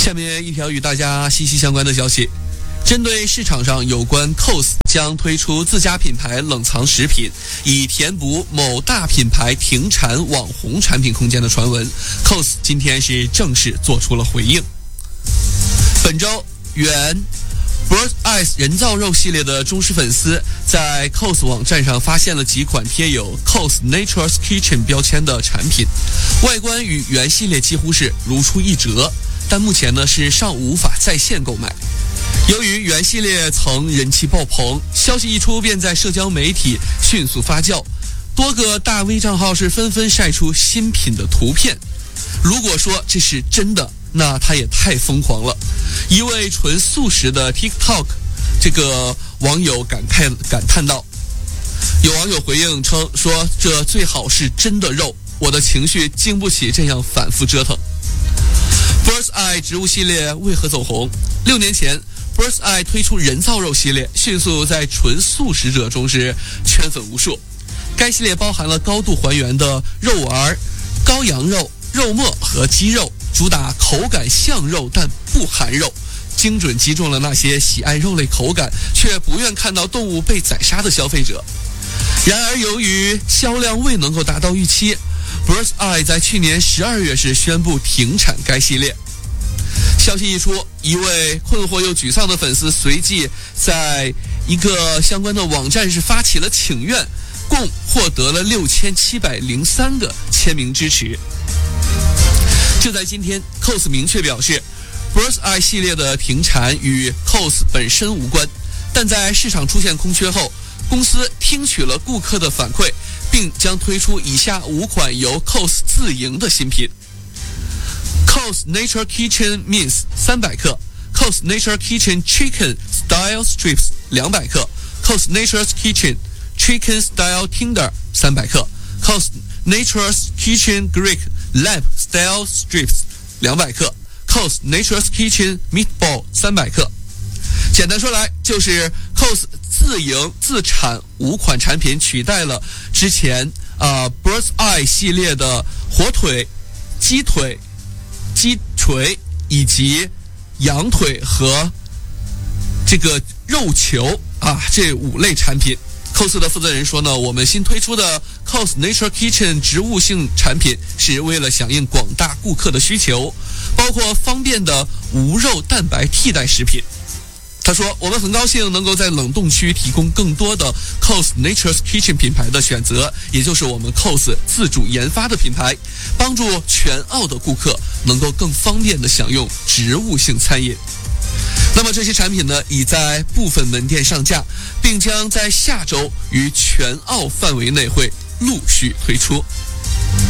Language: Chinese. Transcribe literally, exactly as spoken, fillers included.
下面一条与大家息息相关的消息，针对市场上有关 C O S 将推出自家品牌冷藏食品，以填补某大品牌停产网红产品空间的传闻 ，C O S 今天是正式做出了回应。本周，原 Birds Eyes 人造肉系列的忠实粉丝在 C O S 网站上发现了几款贴有 C O S Nature's Kitchen 标签的产品，外观与原系列几乎是如出一辙，但目前呢是尚无法在线购买。由于原系列曾人气爆棚，消息一出便在社交媒体迅速发酵，多个大 V 账号是纷纷晒出新品的图片。如果说这是真的，那它也太疯狂了。一位纯素食的 TikTok 这个网友感慨感叹道，有网友回应称说，这最好是真的肉，我的情绪经不起这样反复折腾。Birds Eye 植物系列为何走红？六年前 Birds Eye 推出人造肉系列，迅速在纯素食者中是圈粉无数。该系列包含了高度还原的肉丸、羔羊肉、肉末和鸡肉，主打口感像肉但不含肉，精准击中了那些喜爱肉类口感却不愿看到动物被宰杀的消费者。然而由于销量未能够达到预期， Birds Eye 在去年十二月是宣布停产该系列。消息一出，一位困惑又沮丧的粉丝随即在一个相关的网站是发起了请愿，共获得了六千七百零三个签名支持。就在今天 ，C O S 明确表示 ，Birds Eye 系列的停产与 C O S 本身无关，但在市场出现空缺后，公司听取了顾客的反馈，并将推出以下五款由 C O S 自营的新品。C O S Nature Kitchen Mince 三百克 ，C O S Nature Kitchen Chicken Style Strips 两百克 ，C O S Nature's Kitchen Chicken Style Tender 三百克 ，C O S Nature's Kitchen Greek Lamb Style Strips 两百克 ，C O S Nature's Kitchen Meatball 三百克。简单说来，就是 C O S 自营自产五款产品，取代了之前啊、呃、Birds Eye 系列的火腿、鸡腿、鸡锤以及羊腿和这个肉球啊这五类产品。C O S 的负责人说呢，我们新推出的 C O S Nature Kitchen 植物性产品是为了响应广大顾客的需求，包括方便的无肉蛋白替代食品。他说，我们很高兴能够在冷冻区提供更多的 C O S Nature's Kitchen 品牌的选择，也就是我们 C O S 自主研发的品牌，帮助全澳的顾客能够更方便地享用植物性餐饮。那么这些产品呢，已在部分门店上架，并将在下周于全澳范围内会陆续推出。